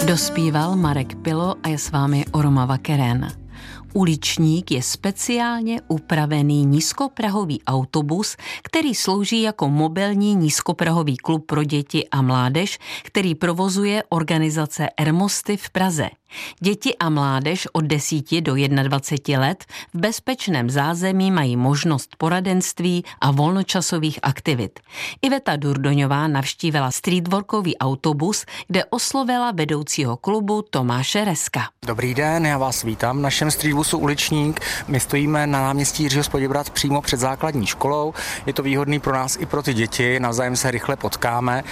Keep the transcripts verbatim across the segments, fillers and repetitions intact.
Dospíval Marek Pilo a je s vámi Oroma Vakerén. Uličník je speciálně upravený nízkoprahový autobus, který slouží jako mobilní nízkoprahový klub pro děti a mládež, který provozuje organizace Ermosty v Praze. Děti a mládež od deseti do dvaceti jedna let v bezpečném zázemí mají možnost poradenství a volnočasových aktivit. Iveta Durdoňová navštívila streetworkový autobus, kde oslovila vedoucího klubu Tomáše Reska. Dobrý den, já vás vítám v našem streetbusu Uličník. My stojíme na náměstí Jiřího z Poděbrad přímo před základní školou. Je to výhodný pro nás i pro ty děti, navzájem se rychle potkáme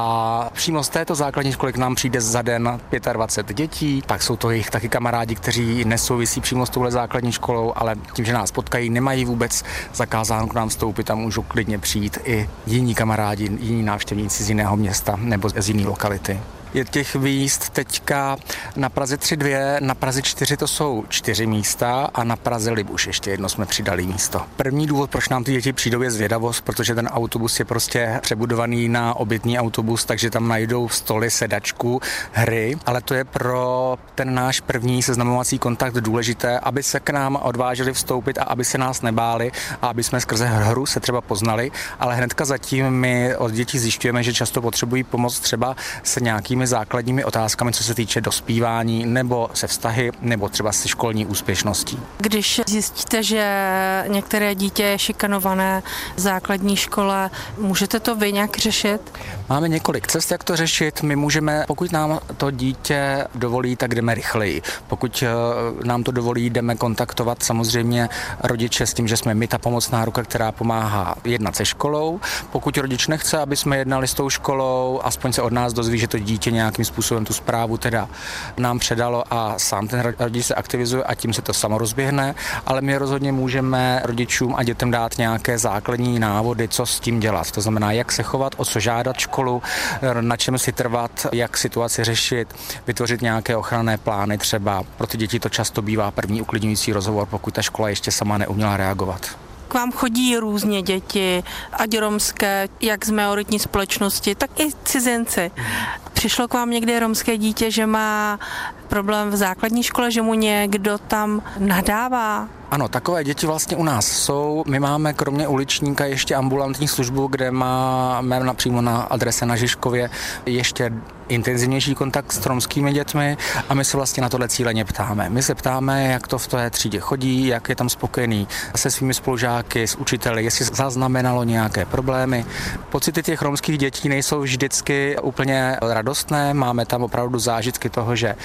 a přímo z této základní školy k nám přijde za den dvacet pět dětí. Tak jsou to jejich taky kamarádi, kteří nesouvisí přímo s touhle základní školou, ale tím, že nás potkají, nemají vůbec zakázáno k nám vstoupit a můžou klidně přijít i jiní kamarádi, jiní návštěvníci z jiného města nebo z jiné lokality. Je těch výjízd teďka na Praze tři dvě, na Praze čtyři to jsou čtyři místa a na Praze Libuš ještě jedno jsme přidali místo. První důvod, proč nám ty děti přijdou, je zvědavost, protože ten autobus je prostě přebudovaný na obytný autobus, takže tam najdou stoly, sedačku, hry, ale to je pro ten náš první seznamovací kontakt důležité, aby se k nám odvážili vstoupit a aby se nás nebáli a aby jsme skrze hru se třeba poznali, ale hnedka zatím my od dětí zjišťujeme, že často potřebují pomoc třeba se nějakými základními otázkami, co se týče dospívání, nebo se vztahy, nebo třeba se školní úspěšností. Když zjistíte, že některé dítě je šikanované v základní škole, můžete to vy nějak řešit? Máme několik cest, jak to řešit. My můžeme, pokud nám to dítě dovolí, tak jdeme rychleji. Pokud nám to dovolí, jdeme kontaktovat samozřejmě rodiče s tím, že jsme my ta pomocná ruka, která pomáhá jednat se školou. Pokud rodič nechce, aby jsme jednali s tou školou, aspoň se od nás dozví, že to dítě nějakým způsobem tu zprávu teda nám předalo a sám ten rodič se aktivizuje a tím se to samo rozběhne, ale my rozhodně můžeme rodičům a dětem dát nějaké základní návody, co s tím dělat. To znamená, jak se chovat, o co žádat školu, na čem si trvat, jak situaci řešit, vytvořit nějaké ochranné plány třeba. Pro ty děti to často bývá první uklidňující rozhovor, pokud ta škola ještě sama neuměla reagovat. K vám chodí různě děti, ať romské, jak z majoritní společnosti, tak i cizinci. Přišlo k vám někdy romské dítě, že má problém v základní škole, že mu někdo tam nadává? Ano, takové děti vlastně u nás jsou. My máme kromě Uličníka ještě ambulantní službu, kde máme napřímo na adrese na Žižkově ještě intenzivnější kontakt s romskými dětmi a my se vlastně na tohle cíleně ptáme. My se ptáme, jak to v té třídě chodí, jak je tam spokojený se svými spolužáky, s učiteli, jestli zaznamenalo nějaké problémy. Pocity těch romských dětí nejsou vždycky úplně radostné, máme tam opravdu zážitky toho, že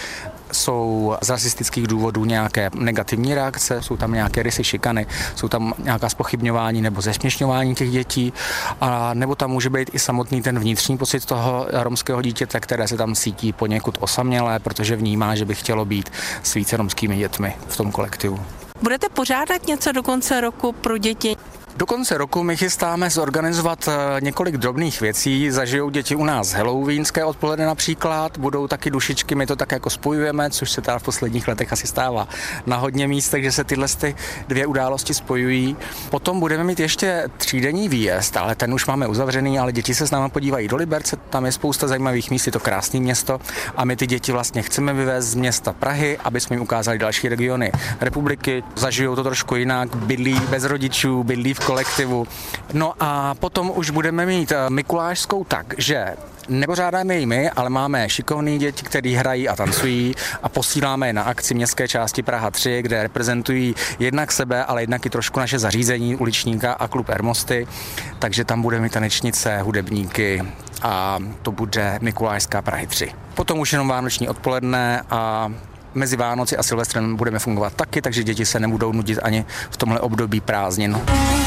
jsou z rasistických důvodů nějaké negativní reakce, jsou tam nějaké rysy šikany, jsou tam nějaká zpochybňování nebo zesměšňování těch dětí, a nebo tam může být i samotný ten vnitřní pocit toho romského dítěte, které se tam cítí poněkud osamělé, protože vnímá, že by chtělo být s více romskými dětmi v tom kolektivu. Budete pořádat něco do konce roku pro děti? Do konce roku my chystáme zorganizovat několik drobných věcí. Zažijou děti u nás halloweenské odpoledne například, budou taky dušičky, my to tak jako spojujeme, což se teda v posledních letech asi stává na hodně místech, že se tyhle ty dvě události spojují. Potom budeme mít ještě třídenní výjezd, ale ten už máme uzavřený, ale děti se s námi podívají do Liberce, tam je spousta zajímavých míst, je to krásné město a my ty děti vlastně chceme vyvést z města Prahy, aby jsme jim ukázali další regiony republiky. Zažijou to trošku jinak, bydlí bez rodičů, bydlí v kolektivu. No a potom už budeme mít mikulášskou tak, že nepořádáme ji my, ale máme šikovný děti, který hrají a tancují a posíláme je na akci městské části Praha tři, kde reprezentují jednak sebe, ale jednak i trošku naše zařízení Uličníka a klub Ermosty, takže tam budeme mít tanečnice, hudebníky a to bude Mikulášská Prahy tři. Potom už jenom vánoční odpoledne a mezi Vánoci a Silvestrem budeme fungovat taky, takže děti se nebudou nudit ani v tomhle období prázdnin.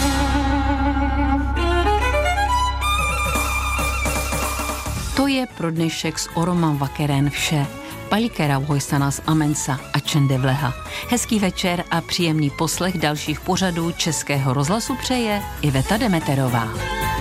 To je pro dnešek s Oroma Vakerén vše. Palikera Vojsanas Amensa a Čendevleha. Hezký večer a příjemný poslech dalších pořadů Českého rozhlasu přeje Iveta Demeterová.